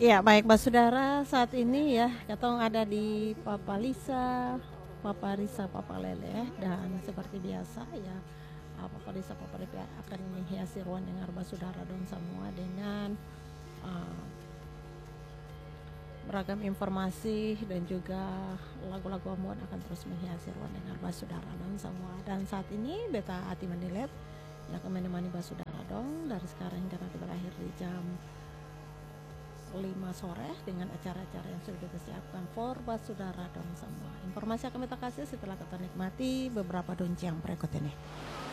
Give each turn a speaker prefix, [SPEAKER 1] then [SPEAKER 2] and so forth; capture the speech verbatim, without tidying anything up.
[SPEAKER 1] Ya, baik Mbak Saudara, saat ini ya, Katong ada di Papa Lisa, Papa Risa, Papa Lele, dan seperti biasa ya, uh, Papa Risa, Papa Lele akan menghiasi ruang dengar Mbak Saudara dan semua dengan uh, beragam informasi dan juga lagu-lagu amuan akan terus menghiasi ruang dengar Mbak Saudara dan semua. Dan saat ini Beta Ati Mandilet yang akan menemani Mbak Saudara dong dari sekarang hingga nanti berakhir di jam lima sore dengan acara-acara yang sudah kita siapkan for Mbak Saudara dong semua. Informasi akan kita kasih setelah kita nikmati beberapa donceng berikut ini.